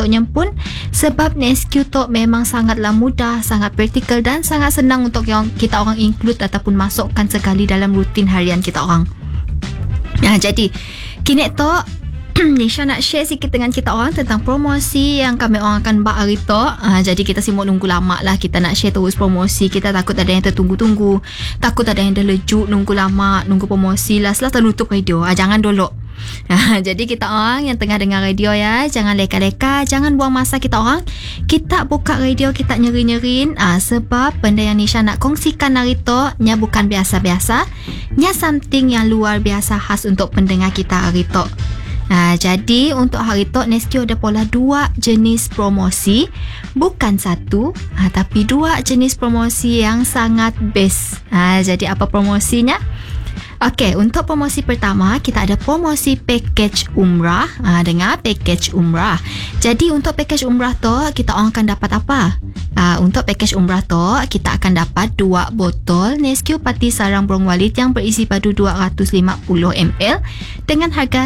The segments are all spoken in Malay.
untuknya pun, sebab Nesque Talk memang sangatlah mudah, sangat praktikal dan sangat senang untuk kita orang include ataupun masukkan sekali dalam rutin harian kita orang. Jadi kini Talk Nisha nak share sikit dengan kita orang tentang promosi yang kami orang akan buat hari tu. Jadi kita semua nunggu lama lah, kita nak share terus promosi. Kita takut ada yang tertunggu-tunggu, takut ada yang dah lejuk nunggu lama, nunggu promosi lah setelah tertutup radio. Jangan dulu. Jadi kita orang yang tengah dengar radio ya, jangan leka-leka, jangan buang masa kita orang. Kita buka radio, kita nyeri-nyerin, sebab benda yang Nisha nak kongsikan hari tu nya bukan biasa-biasa, nya something yang luar biasa khas untuk pendengar kita hari tu. Jadi untuk hari tu Nesque ada pola 2 jenis promosi, bukan satu, tapi 2 jenis promosi yang sangat best. Jadi apa promosinya? Okey, untuk promosi pertama kita ada promosi package umrah. Dengar, package umrah. Jadi untuk package umrah tu kita akan dapat apa? Untuk package umrah tu kita akan dapat 2 botol Nesque Pati Sarang Burung Walit yang berisi padu 250 ml dengan harga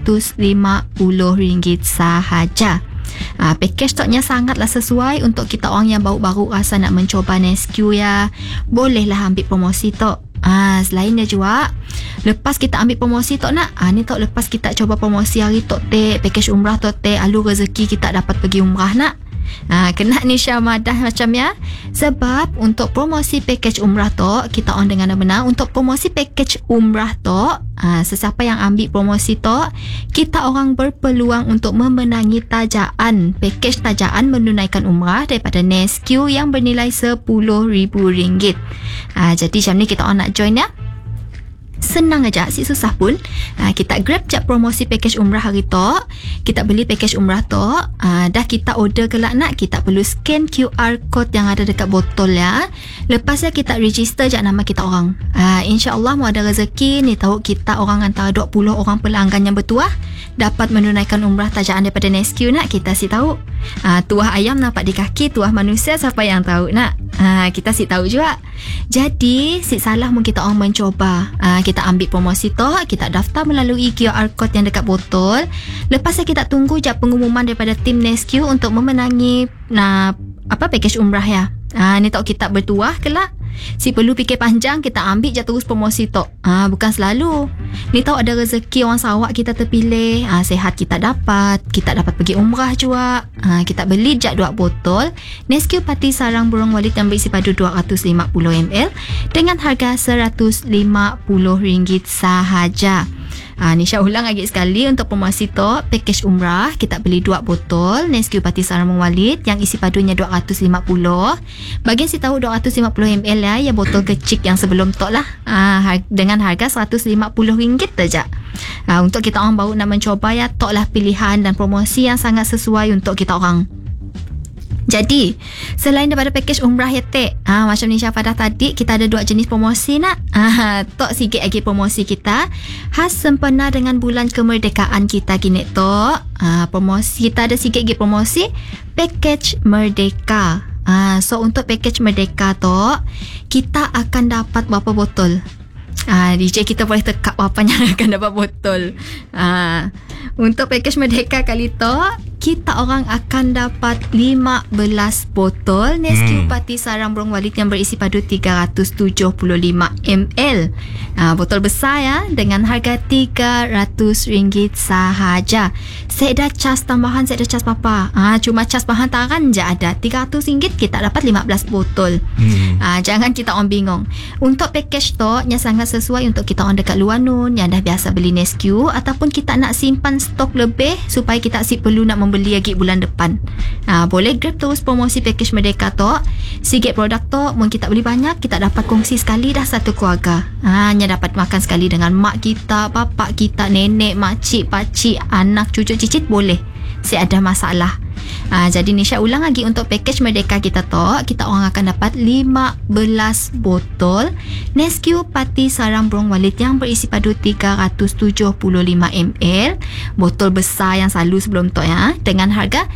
RM150 sahaja. Package stoknya sangatlah sesuai untuk kita orang yang baru-baru rasa nak mencoba Nesque ya. Bolehlah ambil promosi tu. Selainnya juga, lepas kita ambil promosi tok nak, ni tok lepas kita coba promosi hari tok teh package umrah tok teh, alu rezeki kita dapat pergi umrah nak. Kena Nisha madah macam ya. Sebab untuk promosi package umrah tok, kita on dengan benar, untuk promosi package umrah tok, sesiapa yang ambil promosi tok, kita orang berpeluang untuk memenangi tajaan, package tajaan menunaikan umrah daripada Nesque yang bernilai RM10,000. Jadi macam ni kita orang nak join ya. Senang aja, si susah pun. Kita grab je promosi package umrah hari tu. Kita beli package umrah tu, dah kita order kelak nak, kita perlu scan QR code yang ada dekat botol ya. Lepas kita register je nama kita orang. InsyaAllah mau ada rezeki ni, tahu kita orang antara 20 orang pelanggan yang bertuah dapat menunaikan umrah tajaan daripada Nesque nak, kita si tahu. Tuah ayam nampak di kaki, tuah manusia siapa yang tahu nak. Kita si tahu juga. Jadi si salah mungkin kita orang mencoba. Kita ambil promosi tu, kita daftar melalui QR code yang dekat botol. Lepas kita tunggu je pengumuman daripada tim Nesque untuk memenangi package umrah ya. Ni tak kita bertuah kelak. Si perlu fikir panjang, kita ambil je terus promosi tu. Bukan selalu. Ni tahu ada rezeki orang Sarawak kita terpilih, sehat kita dapat pergi umrah juga. Kita beli je 2 botol Nesque Pati Sarang Burung Walit yang berisi padu 250 ml dengan harga RM150 sahaja. Nisha ulang lagi sekali, untuk promosi tu package umrah kita beli 2 botol Nesque Pati Sarang Burung Walit yang isi padunya 250. Bagian si tahu 250 ml ya botol kecil yang sebelum tu lah, dengan harga RM150 saja. Untuk kita orang baru nak mencoba ya, tok lah pilihan dan promosi yang sangat sesuai untuk kita orang. Jadi selain daripada package umrah ya macam Nisha pada tadi, kita ada 2 jenis promosi nak. Tok sikit lagi promosi kita khas sempena dengan bulan kemerdekaan kita kini tok. Promosi kita ada sikit lagi promosi package merdeka. So untuk package merdeka tok, kita akan dapat berapa botol? DJ kita boleh tekak berapa yang akan dapat botol. Untuk package merdeka kali tu, kita orang akan dapat 15 botol Nesque Pati Sarang Burung Walit yang berisi padu 375 ml. Botol besar ya, dengan harga RM300 sahaja. Saya dah cas tambahan, saya dah cas papa. Cuma cas bahan taran je ada. RM300 kita dapat 15 botol. Jangan kita orang bingung. Untuk package tu yang sangat sesuai untuk kita orang dekat luar nun yang dah biasa beli Nesque, ataupun kita nak simpan stok lebih supaya kita si perlu nak membeli lagi bulan depan. Boleh grab terus promosi package merdeka tu. Sikit produk tu mungkin kita beli banyak, kita dapat kongsi sekali dah satu keluarga. Hanya dapat makan sekali dengan mak kita, bapak kita, nenek, makcik, pakcik, anak, cucu, cicit, boleh. Saya ada masalah. Jadi Nisha ulang lagi, untuk package merdeka kita tu, kita orang akan dapat 15 botol Nesque Pati Sarang Burung Walit yang berisi padu 375 ml. Botol besar yang selalu sebelum tu ya, dengan harga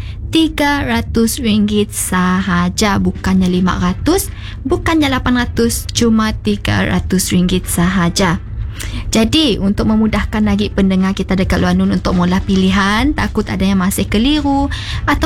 RM300 sahaja. Bukannya 500, bukannya 800, cuma RM300 sahaja. Jadi untuk memudahkan lagi pendengar kita dekat luar nun untuk mula pilihan, takut ada yang masih keliru atau